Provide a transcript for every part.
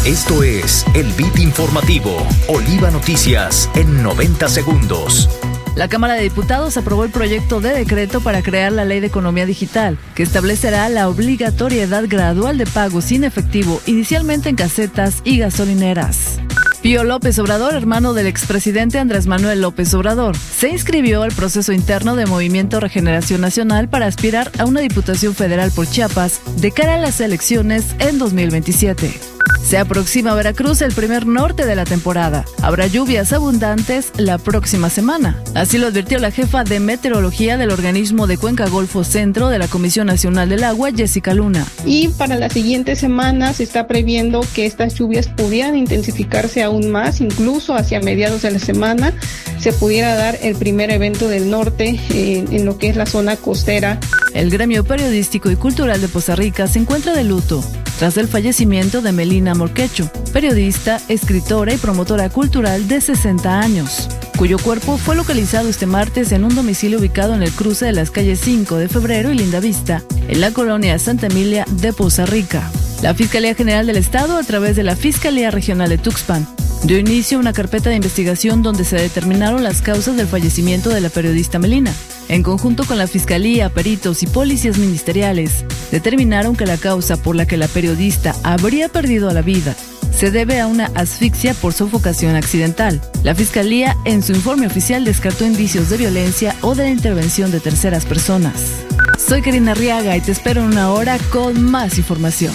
Esto es el Beat Informativo, Oliva Noticias en 90 segundos. La Cámara de Diputados aprobó el proyecto de decreto para crear la Ley de Economía Digital, que establecerá la obligatoriedad gradual de pago sin efectivo, inicialmente en casetas y gasolineras. Pío López Obrador, hermano del expresidente Andrés Manuel López Obrador, se inscribió al proceso interno de Movimiento Regeneración Nacional para aspirar a una diputación federal por Chiapas de cara a las elecciones en 2027. Se aproxima a Veracruz el primer norte de la temporada. Habrá lluvias abundantes la próxima semana. Así lo advirtió la jefa de meteorología del organismo de Cuenca Golfo Centro de la Comisión Nacional del Agua, Jessica Luna. Y para la siguiente semana se está previendo que estas lluvias pudieran intensificarse aún más, incluso hacia mediados de la semana se pudiera dar el primer evento del norte en lo que es la zona costera. El gremio periodístico y cultural de Poza Rica se encuentra de luto tras el fallecimiento de Melina Morquecho, periodista, escritora y promotora cultural de 60 años, cuyo cuerpo fue localizado este martes en un domicilio ubicado en el cruce de las calles 5 de Febrero y Lindavista, en la colonia Santa Emilia de Poza Rica. La Fiscalía General del Estado, a través de la Fiscalía Regional de Tuxpan, dio inicio a una carpeta de investigación donde se determinaron las causas del fallecimiento de la periodista Melina. En conjunto con la Fiscalía, peritos y policías ministeriales, determinaron que la causa por la que la periodista habría perdido la vida se debe a una asfixia por sofocación accidental. La Fiscalía, en su informe oficial, descartó indicios de violencia o de la intervención de terceras personas. Soy Karina Arriaga y te espero en una hora con más información.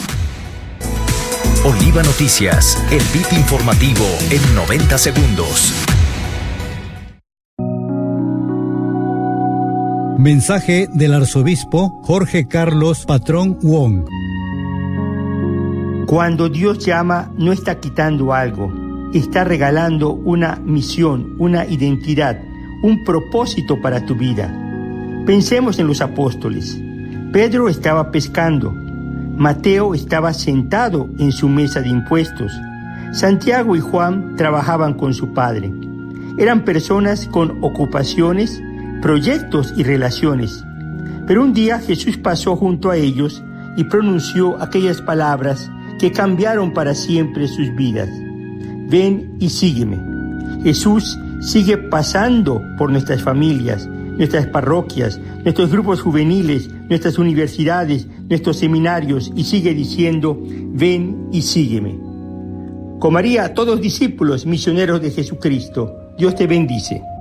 Oliva Noticias, el Beat Informativo en 90 segundos. Mensaje del arzobispo Jorge Carlos Patrón Wong. Cuando Dios llama, no está quitando algo, está regalando una misión, una identidad, un propósito para tu vida. Pensemos en los apóstoles. Pedro estaba pescando, Mateo estaba sentado en su mesa de impuestos, Santiago y Juan trabajaban con su padre. Eran personas con ocupaciones, proyectos y relaciones. Pero un día Jesús pasó junto a ellos y pronunció aquellas palabras que cambiaron para siempre sus vidas. Ven y sígueme. Jesús sigue pasando por nuestras familias, nuestras parroquias, nuestros grupos juveniles, nuestras universidades, nuestros seminarios y sigue diciendo, ven y sígueme. Con María, todos discípulos misioneros de Jesucristo. Dios te bendice.